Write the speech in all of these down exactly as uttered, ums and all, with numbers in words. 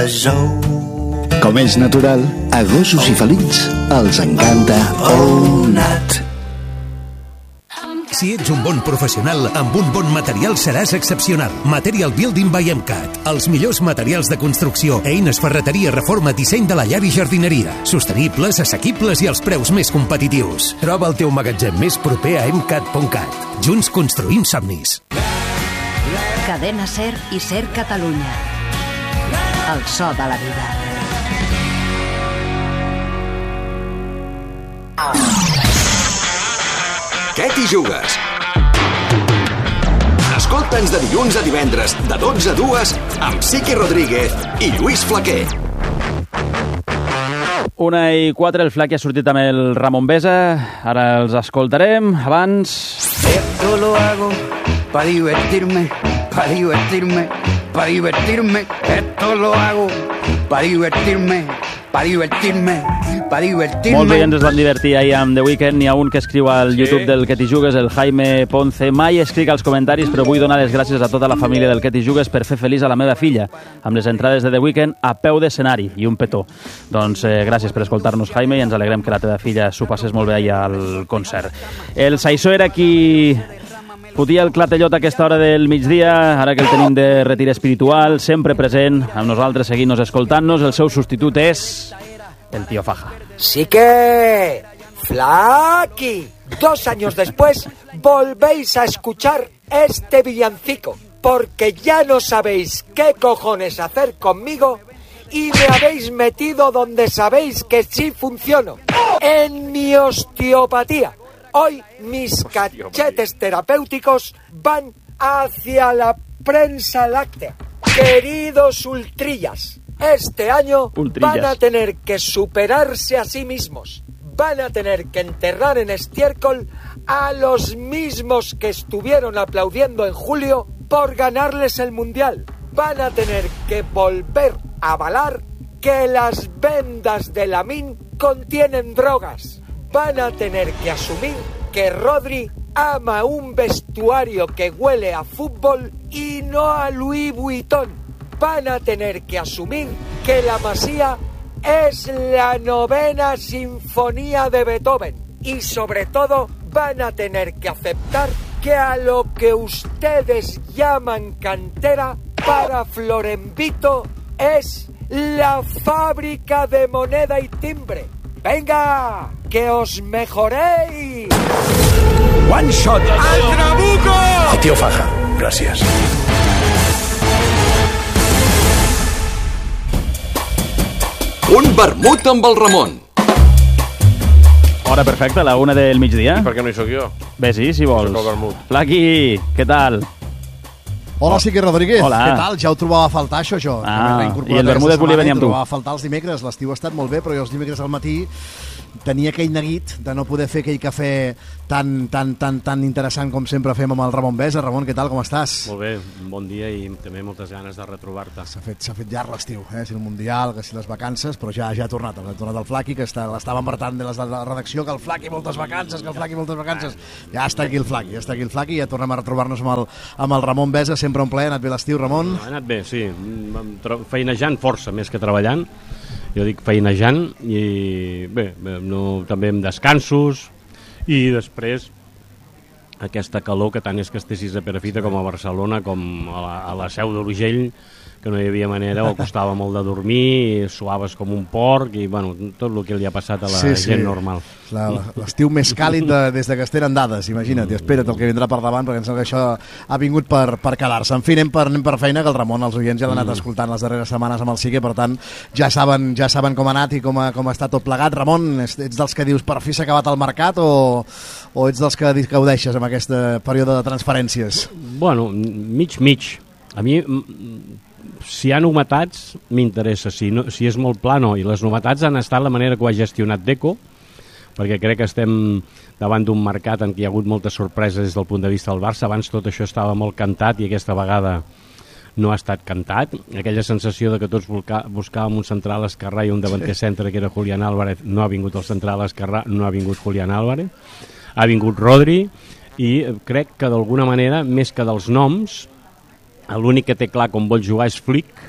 Com és natural, a gossos i felins els encanta Onat. Si ets un bon professional, amb un bon material seràs excepcional. Material Building by MCAT. Els millors materials de construcció, eines, ferreteria, reforma, disseny de la llar i jardineria. Sostenibles, assequibles i als preus més competitius. Troba el teu magatzem més proper a emcat punt cat. Junts construïm somnis. Cadena SER i SER Catalunya. El so de la vida. Què t'hi jugues? Escolta'ns de dilluns a divendres, de dotze a dues, amb Siqui Rodríguez i Lluís Flaquer. Una i quatre, el Flaquer ha sortit amb el Ramon Besa. Ara els escoltarem. Abans... Esto lo hago para divertirme, para divertirme, para divertirme. Esto lo hago para divertirme, para divertirme, para divertirme. Molts oients es van divertir ahir amb The Weeknd. N'hi ha un que escriu al YouTube del Que t'hi jugues, el Jaime Ponce. Mai escric als comentaris, però vull donar les gràcies a tota la família del Que t'hi jugues per fer feliç a la meva filla, amb les entrades de The Weeknd a peu d'escenari i un petó. Doncs eh, gràcies per escoltar-nos, Jaime, i ens alegrem que la teva filla s'ho passés molt bé ahir al concert. El Saissó era qui fotia el clatellot a aquesta hora del migdia, ara que el tenim de retir espiritual, sempre present amb nosaltres, seguint-nos, escoltant-nos. El seu substitut és el tío Faja. Sí que... Flaqui, dos años después volvéis a escuchar este villancico, porque ya no sabéis qué cojones hacer conmigo y me habéis metido donde sabéis que sí funciono, en mi osteopatía. Hoy mis cachetes terapéuticos van hacia la prensa láctea. Queridos ultrillas, este año Ultrillas. van a tener que superarse a sí mismos. Van a tener que enterrar en estiércol a los mismos que estuvieron aplaudiendo en julio por ganarles el Mundial. Van a tener que volver a avalar que las vendas de Lamin contienen drogas. Van a tener que asumir que Rodri ama un vestuario que huele a fútbol y no a Louis Vuitton. Van a tener que asumir que la Masía es la novena sinfonía de Beethoven. Y sobre todo van a tener que aceptar que a lo que ustedes llaman cantera, para Florenvito es la fábrica de moneda y timbre. ¡Venga! ¡Que os mejoréis! One shot. ¡Al trabuco! El tío Faja, gràcies. Un vermut amb el Ramon. Hora perfecta, la una del migdia. I per què no hi soc jo? Bé, sí, si vols. Soc el vermut. Flaqui, què tal? Hola, Siqui Rodríguez. Hola. Què tal? Ja ho trobava a faltar, això, jo. Ah, i el vermut volia venir amb tu. Trobava a faltar els dimecres. L'estiu ha estat molt bé, però jo els dimecres al matí tenia aquell neguit de no poder fer aquell cafè tan, tan, tan, tan interessant com sempre fem amb el Ramon Besa. Ramon, què tal, com estàs? Molt bé, un bon dia i també moltes ganes de retrobar-te. S'ha fet, s'ha fet llarg l'estiu, eh? Si el Mundial, que si les vacances, però ja ja ha tornat, ha tornat el Flaqui, que està, l'estava embartant de la redacció, que el Flaqui moltes vacances, que el Flaqui moltes vacances. Ja està aquí el Flaqui, ja està aquí el Flaqui, i ja tornem a retrobar-nos amb el, amb el Ramon Besa, sempre un plaer. Ha anat bé l'estiu, Ramon? Ha anat bé, sí, feinejant força més que treballant. Jo dic feinejant i bé, no, també amb descansos i després aquesta calor que tant és que estessis a Perafita com a Barcelona com a la, a la Seu d'Urgell, que no hi havia manera, o costava molt de dormir, suaves com un porc i bueno, tot el que li ha passat a la sí, sí. gent normal. L'estiu més càlid de, des de que es tenen dades, imagina't, i espera't el que vindrà per davant, perquè em sembla que això ha vingut per, per quedar-se. En fi, anem per, anem per feina, que el Ramon, els oients ja l'han anat escoltant les darreres setmanes amb el Sique, per tant, ja saben, ja saben com ha anat i com ha, com ha estat tot plegat. Ramon, ets dels que dius per fi s'ha acabat el mercat o, o ets dels que, que ho deixes amb aquest període de transferències? Bueno, mig-mig. A mi... si hi ha novetats, m'interessa. Si, no, si és molt pla, no. I les novetats han estat la manera que ho ha gestionat Deco, perquè crec que estem davant d'un mercat en què hi ha hagut moltes sorpreses des del punt de vista del Barça. Abans tot això estava molt cantat i aquesta vegada no ha estat cantat. Aquella sensació de que tots buscàvem un central esquerrà i un davanter centre que era Julián Álvarez. No ha vingut el central esquerrà, no ha vingut Julián Álvarez. Ha vingut Rodri i crec que d'alguna manera, més que dels noms, l'únic que té clar com vol jugar és Flick,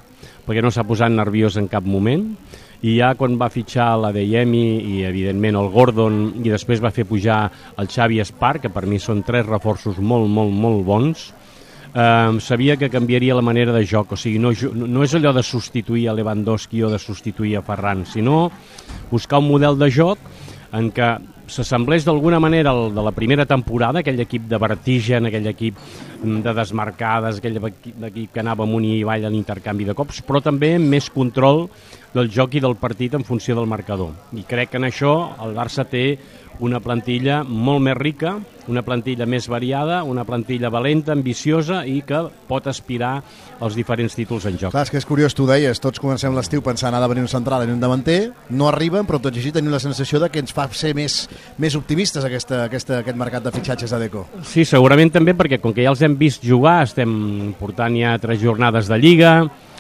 perquè no s'ha posat nerviós en cap moment, i ja quan va fitxar l'Adeyemi i evidentment el Gordon i després va fer pujar el Xavi Esparc, que per mi són tres reforços molt, molt, molt bons, eh, sabia que canviaria la manera de joc. O sigui, no, no és allò de substituir a Lewandowski o de substituir a Ferran, sinó buscar un model de joc en què s'assemblés d'alguna manera el de la primera temporada, aquell equip de vertigen, aquell equip de desmarcades, aquell equip que anava amunt i avall a l'intercanvi de cops, però també amb més control del joc i del partit en funció del marcador. I crec que en això el Barça té una plantilla molt més rica, una plantilla més variada, una plantilla valenta, ambiciosa i que pot aspirar als diferents títols en joc. Clar, és que és curiós, tu deies, tots comencem l'estiu pensant ha de venir un central i un davanter, no arriben, però tot i així tenim la sensació de que ens fa ser més, més optimistes aquesta, aquesta, aquest mercat de fitxatges a Deco. Sí, segurament també, perquè com que ja els hem vist jugar, estem portant ja tres jornades de Lliga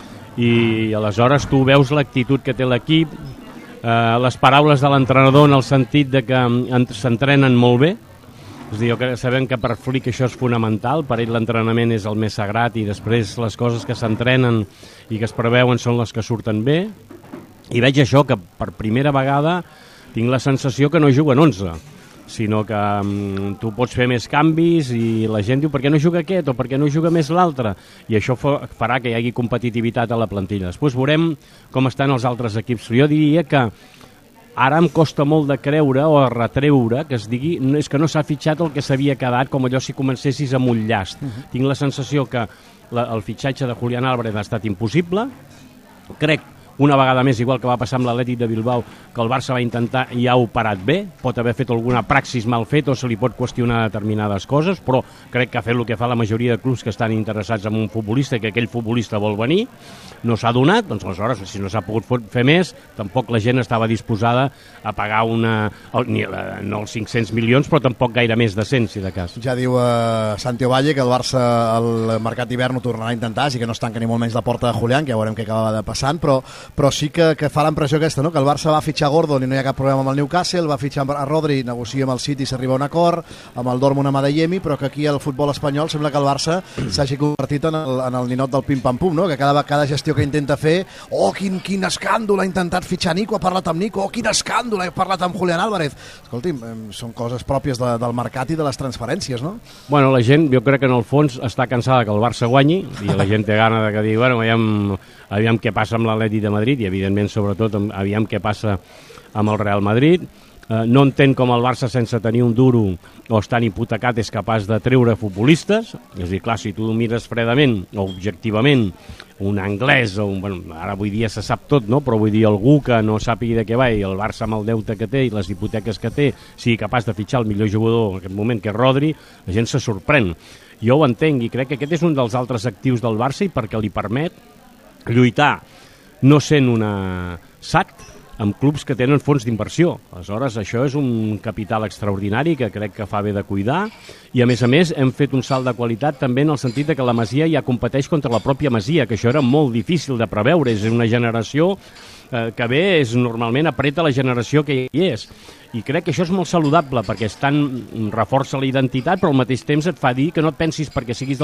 i aleshores tu veus l'actitud que té l'equip, eh, les paraules de l'entrenador en el sentit de que s'entrenen molt bé. És a dir, jo sabem que per Flick això és fonamental, per ell l'entrenament és el més sagrat i després les coses que s'entrenen i que es preveuen són les que surten bé, i veig això, que per primera vegada tinc la sensació que no juguen onze, sinó que um, tu pots fer més canvis i la gent diu per què no juga aquest o per què no juga més l'altre, i això farà que hi hagi competitivitat a la plantilla. Després veurem com estan els altres equips. Jo diria que ara em costa molt de creure o retreure que es digui és que no s'ha fitxat el que s'havia quedat, com allò si comencessis amb un llast. Uh-huh. Tinc la sensació que la, el fitxatge de Julián Álvarez ha estat impossible. Crec una vegada més, igual que va passar amb l'Atlètic de Bilbao, que el Barça va intentar i ha operat bé, pot haver fet alguna praxis mal fet o se li pot qüestionar determinades coses, però crec que ha fet el que fa la majoria de clubs que estan interessats en un futbolista i que aquell futbolista vol venir, no s'ha donat, doncs aleshores, si no s'ha pogut fer més, tampoc la gent estava disposada a pagar una, ni la, no els cinc-cents milions, però tampoc gaire més de cent, si de cas. Ja diu uh, Santi Ovalle que el Barça al mercat d'hivern ho tornarà a intentar, així que no es tanca ni molt menys la porta de Julián, que ja veurem què acaba de passant, però però sí que, que fa l'impressió aquesta, no? Que el Barça va fitxar Gordon i no hi ha cap problema amb el Newcastle, va fitxar a Rodri, negocia amb el City i s'arriba a un acord, amb el Dortmund amb Adeyemi, però que aquí al futbol espanyol sembla que el Barça s'hagi convertit en el, en el ninot del pim-pam-pum, no? Que cada, cada gestió que intenta fer, oh, quin, quin escàndol, ha intentat fitxar Nico, ha parlat amb Nico, oh, quin escàndol, ha parlat amb Julián Álvarez. Escolti'm, són coses pròpies de, del mercat i de les transferències, no? Bueno, la gent, jo crec que en el fons està cansada que el Barça guanyi i la gent té gana de que digui, bueno, aviam, aviam què passa amb l'Atlètic de Madrid i evidentment sobretot aviam què passa amb el Real Madrid. Eh, no entenc com el Barça sense tenir un duro o estant hipotecat és capaç de treure futbolistes, és a dir, clar, si tu mires fredament o objectivament un anglès, o un, bueno, ara avui dia se sap tot, no? Però vull dir algú que no sàpiga de què va i el Barça amb el deute que té i les hipoteques que té sigui capaç de fitxar el millor jugador en aquest moment, que és Rodri, la gent se sorprèn. Jo ho entenc i crec que aquest és un dels altres actius del Barça i perquè li permet lluitar no sent una S A C amb clubs que tenen fons d'inversió. Aleshores, això és un capital extraordinari que crec que fa bé de cuidar i, a més a més, hem fet un salt de qualitat també en el sentit de que la Masia ja competeix contra la pròpia Masia, que això era molt difícil de preveure. És una generació eh, que bé, és normalment apreta la generació que hi és. I crec que això és molt saludable perquè és tant, reforça la identitat, però al mateix temps et fa dir que no et pensis perquè siguis del